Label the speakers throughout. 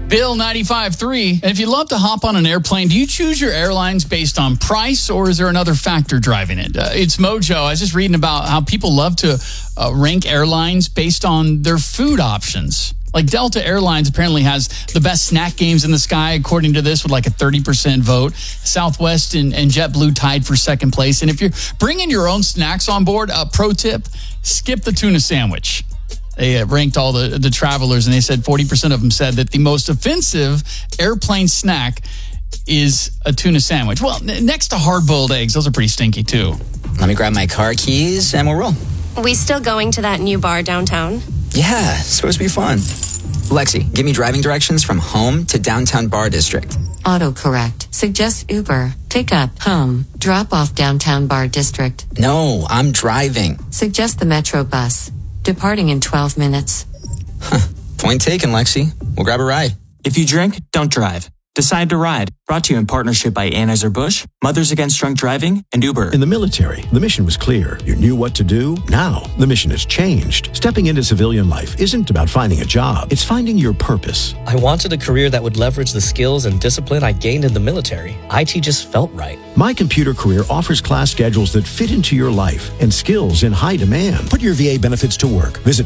Speaker 1: Bill 95.3. And if you love to hop on an airplane, do you choose your airlines based on price, or is there another factor driving it? It's Mojo. I was just reading about how people love to rank airlines based on their food options. Like Delta Airlines apparently has the best snack games in the sky, according to this, with like a 30% vote. Southwest and JetBlue tied for second place. And if you're bringing your own snacks on board, pro tip, skip the tuna sandwich. They ranked all the travelers, and they said 40% of them said that the most offensive airplane snack is a tuna sandwich. Well, next to hard-boiled eggs, those are pretty stinky, too.
Speaker 2: Let me grab my car keys, and we'll roll.
Speaker 3: We still going to that new bar downtown?
Speaker 2: Yeah, it's supposed to be fun. Lexi, give me driving directions from home to downtown Bar District.
Speaker 4: Autocorrect. Suggest Uber. Pick up, home. Drop off downtown Bar District.
Speaker 2: No, I'm driving.
Speaker 4: Suggest the Metro bus. Departing in 12 minutes.
Speaker 2: Point taken, Lexi. We'll grab a ride.
Speaker 5: If you drink, don't drive. Decide to Ride. Brought to you in partnership by Anheuser-Busch, Mothers Against Drunk Driving, and Uber.
Speaker 6: In the military, the mission was clear. You knew what to do. Now, the mission has changed. Stepping into civilian life isn't about finding a job. It's finding your purpose.
Speaker 7: I wanted a career that would leverage the skills and discipline I gained in the military. IT just felt right.
Speaker 6: My Computer Career offers class schedules that fit into your life and skills in high demand. Put your VA benefits to work. Visit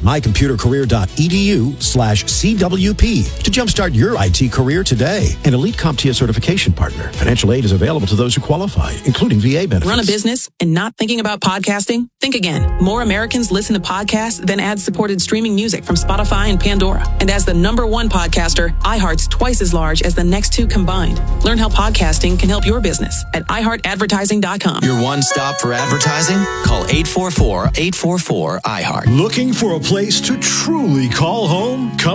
Speaker 6: mycomputercareer.edu/CWP to jumpstart your IT career today. An elite CompTIA certification partner. Financial aid is available to those who qualify, including VA benefits.
Speaker 8: Run a business and not thinking about podcasting? Think again. More Americans listen to podcasts than ad-supported streaming music from Spotify and Pandora. And as the #1 podcaster, iHeart's twice as large as the next two combined. Learn how podcasting can help your business at iHeartAdvertising.com.
Speaker 9: Your one stop for advertising? Call 844-844-iHeart.
Speaker 10: Looking for a place to truly call home? Come